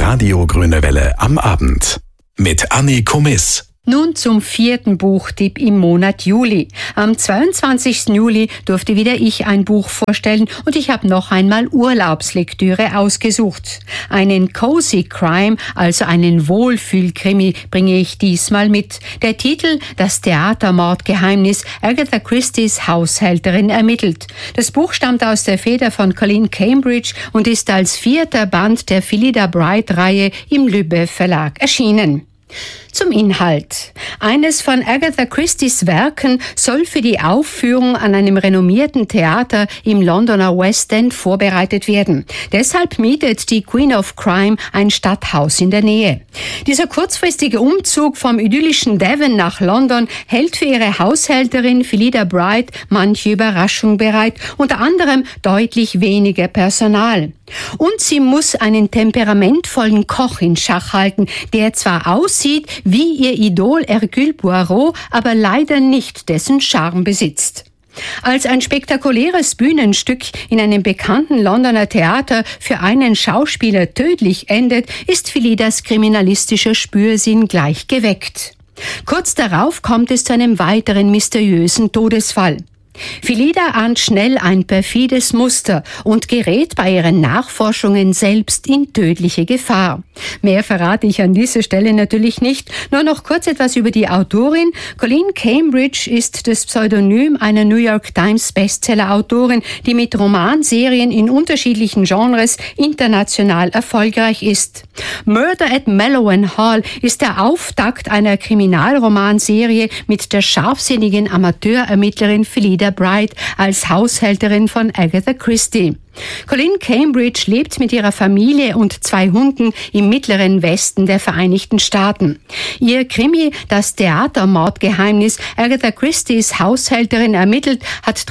Radio Grüne Welle am Abend. Mit Anni Komiss. Nun zum 4. Buchtipp im Monat Juli. Am 22. Juli durfte wieder ich ein Buch vorstellen und ich habe noch einmal Urlaubslektüre ausgesucht. Einen Cozy Crime, also einen Wohlfühlkrimi, bringe ich diesmal mit. Der Titel: Das Theatermordgeheimnis. Agatha Christies Haushälterin ermittelt. Das Buch stammt aus der Feder von Colleen Cambridge und ist als 4. Band der Phillida Bright-Reihe im Lübbe Verlag erschienen. Zum Inhalt. Eines von Agatha Christies Werken soll für die Aufführung an einem renommierten Theater im Londoner West End vorbereitet werden. Deshalb mietet die Queen of Crime ein Stadthaus in der Nähe. Dieser kurzfristige Umzug vom idyllischen Devon nach London hält für ihre Haushälterin Phillida Bright manche Überraschung bereit, unter anderem deutlich weniger Personal. Und sie muss einen temperamentvollen Koch in Schach halten, der zwar aussieht wie ihr Idol Hercule Poirot, aber leider nicht dessen Charme besitzt. Als ein spektakuläres Bühnenstück in einem bekannten Londoner Theater für einen Schauspieler tödlich endet, ist Phillidas kriminalistischer Spürsinn gleich geweckt. Kurz darauf kommt es zu einem weiteren mysteriösen Todesfall. Phillida ahnt schnell ein perfides Muster und gerät bei ihren Nachforschungen selbst in tödliche Gefahr. Mehr verrate ich an dieser Stelle natürlich nicht, nur noch kurz etwas über die Autorin. Colleen Cambridge ist das Pseudonym einer New York Times Bestseller-Autorin, die mit Romanserien in unterschiedlichen Genres international erfolgreich ist. Murder at Mallowan Hall ist der Auftakt einer Kriminalromanserie mit der scharfsinnigen Amateurermittlerin Phillida Bright als Haushälterin von Agatha Christie. Colleen Cambridge lebt mit ihrer Familie und 2 Hunden im mittleren Westen der Vereinigten Staaten. Ihr Krimi, das Theatermordgeheimnis, Agatha Christies Haushälterin ermittelt, hat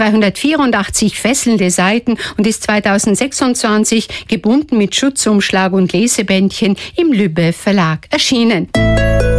384 fesselnde Seiten und ist 2026 gebunden mit Schutzumschlag und Lesebändchen im Lübbe Verlag erschienen.